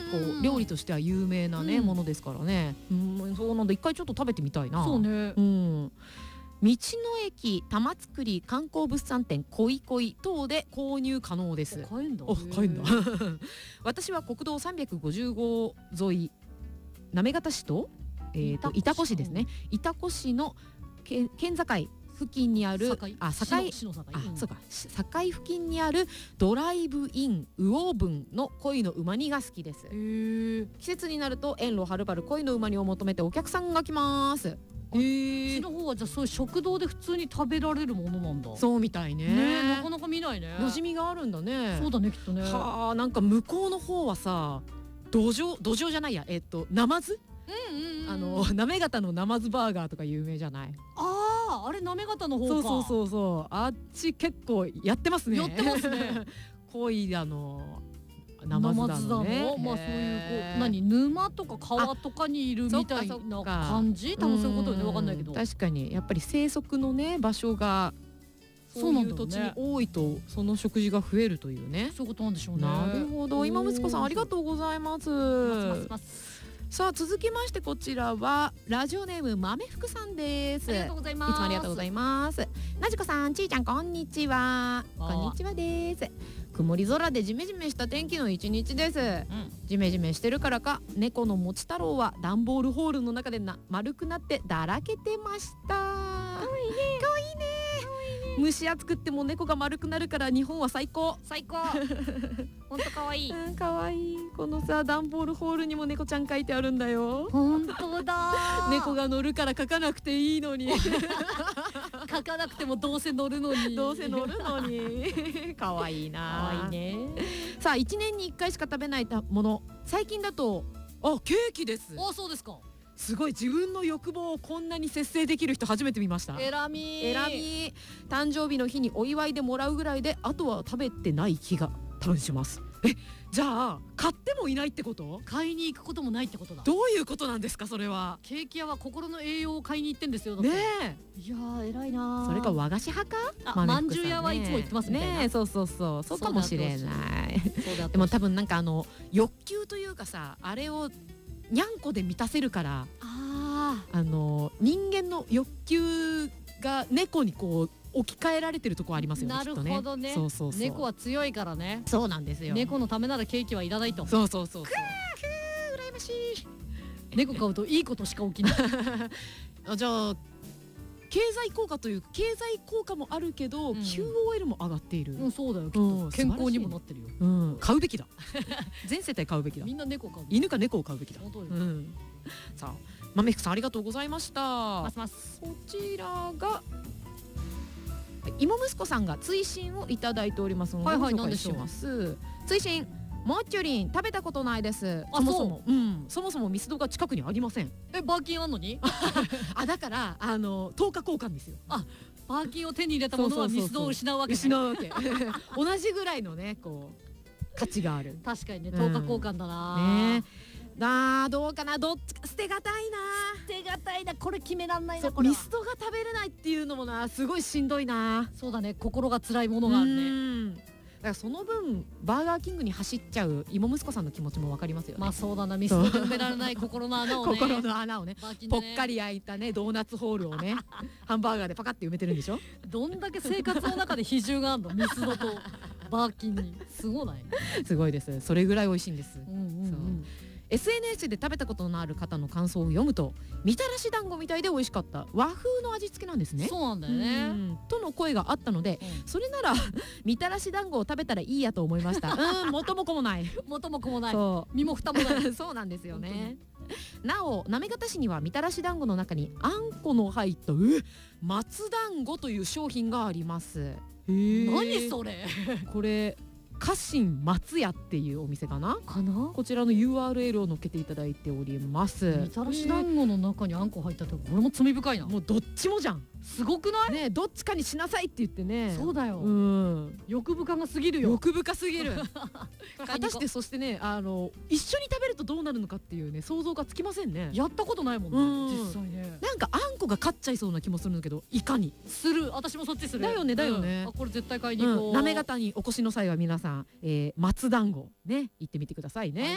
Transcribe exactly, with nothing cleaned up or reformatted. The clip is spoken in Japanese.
構料理としては有名なね、うん、ものですからね。うん、そうなんだ、一回ちょっと食べてみたいな。 そうね。 うん。道の駅玉造観光物産展こいこい等で購入可能です。 買えんだ。 お、買えんだ。私は国道さんびゃくごじゅうご沿い行方市と、えー、と潮来市ですね。潮来市の県境付近にある境あ境市の境、 あ、そうか、境付近にあるドライブイン魚文の恋の馬煮が好きです。 へー。 季節になると遠路はるばる恋の馬煮を求めてお客さんが来ます。 えー、市の方はじゃあそういう食堂で普通に食べられるものなんだ。 そうみたいね。 ね、なかなか見ないね。 馴染みがあるんだね。 そうだね、きっとね。 はあ、なんか向こうの方はさ、土壌土壌じゃないや、えっとナマズ、 うんうんうん、 あの行方のナマズバーガーとか有名じゃない。 ああ、あれ行方の方か。 そうそうそうそう、あっち結構やってますね。 やってますね。 恋あのナマズだのね。 まあそういうこう何沼とか川とかにいるみたいな感じ。多分そういうことでわかんないけど。 確かにやっぱり生息のね場所がそういう土地に多いとその食事が増えるというね。 そういうことなんでしょうね。 なるほど。今息子さんありがとうございます。 ますますさあ続きましてこちらはラジオネーム豆福さんです。 ありがとうございます。 いつもありがとうございます。なじこさん、ちーちゃん、こんにちは。こんにちはです。曇り空でジメジメした天気の一日です、うん、ジメジメしてるからか猫のもち太郎は段ボールホールの中でな丸くなってだらけてました。かわいいね。かわいいね。蒸し暑くっても猫が丸くなるから日本は最高。 最高。ほんとかわいい。 うん、かわいい。このさ段ボールホールにも猫ちゃん書いてあるんだよ。 ほんとだ。 猫が乗るから書かなくていいのに。 書かなくてもどうせ乗るのに。 どうせ乗るのに。かわいいな。 かわいいね。 さあいちねんにいっかいしか食べないもの、最近だとあケーキです。 あ、そうですか。 すごい、自分の欲望をこんなに節制できる人初めて見ました。 えらみえらみ。誕生日の日にお祝いでもらうぐらいであとは食べてない気が多分します。え、じゃあ買ってもいないってこと？ 買いに行くこともないってことだ。 どういうことなんですかそれは。 ケーキ屋は心の栄養を買いに行ってんですよ。だってねえ。いやー偉いなー。 それか和菓子派か。 あ、まんじゅう屋はいつも言ってますみたいな。 ね、そうそうそう、そうかもしれない。 そうだ。 でも多分なんかあの欲求というかさ、あれをにゃんこで満たせるから、 ああの人間の欲求が猫にこう置き換えられてるとこありますよね。 なるほどね。 そうそうそう。 猫は強いからね。 そうなんですよ。 猫のためならケーキはいらないと。 そうそうそうそう。 くーくー羨ましい。猫飼うといいことしか起きない。 あ、じゃあ経済効果という経済効果もあるけど、うん、キューオーエル も上がっている。 うん、そうだよ。きっと、うん、健康にもなってるよ。 うん、買うべきだ。全世帯買うべきだ。 みんな猫飼う。 犬か猫を飼うべきだ。 本当に。 うん、さあ豆福さんありがとうございました。 ますます。 こちらが芋息子さんが追伸をいただいておりますので、はいはい、ご紹介します。追伸、モッチュリン食べたことないです。そもそも、うん、そもそもミスドが近くにありません。 え、バーキンあんのに？ あ、だからあのとおか交換ですよ。 あ、バーキンを手に入れたものはミスドを失うわけ、ね、 失うわけ。同じぐらいのねこう価値がある。 確かにね、とおか交換だな。 うん、ね。あー、どうかな、どっちか捨てがたいな。 捨てがたいな。これ決めらんないな。これミスドが食べれないっていうのもな、すごいしんどいな。 そうだね、心が辛いものがあるね。 うん、だからその分バーガーキングに走っちゃう芋息子さんの気持ちもわかりますよね。 まあそうだな、ミスドで埋められない心の穴をね。 心の穴をね、ぽっかり開いたねドーナツホールをねハンバーガーでパカって埋めてるんでしょ。 どんだけ生活の中で比重があるの、ミスドとバーキンに。すごない？ すごいです。それぐらい美味しいんです。 うんうんうん。 エスエヌエス で食べたことのある方の感想を読むと、みたらし団子みたいで美味しかった、和風の味付けなんですね。 そうなんだよね、 との声があったので、うん、それならみたらし団子を食べたらいいやと思いました。うん、元も子もない元も子もない、 そう身も蓋もないそうなんですよね。なお行方市にはみたらし団子の中にあんこの入ったえ松団子という商品があります。へー、 何それこれ家臣松屋っていうお店かなかな。 こちらの ユーアールエル を載っけていただいております。 みたらし団子の中にあんこ入ったってこれも罪深いな。 もうどっちもじゃん。 すごくないね、どっちかにしなさいって言ってね。 そうだよ、 うん、 欲深が過ぎるよ。 欲深すぎる果たしてそしてね、あの一緒に食べるとどうなるのかっていうね想像がつきませんね。 やったことないもんね、うん、実際ね。 なんかあんこが勝っちゃいそうな気もするんだけど、いかにする。私もそっちする。 だよねだよね、 うん、あ、これ絶対買いに行こう。 なめがたにお越しの際は皆さん、えー、松団子ね行ってみてくださいね。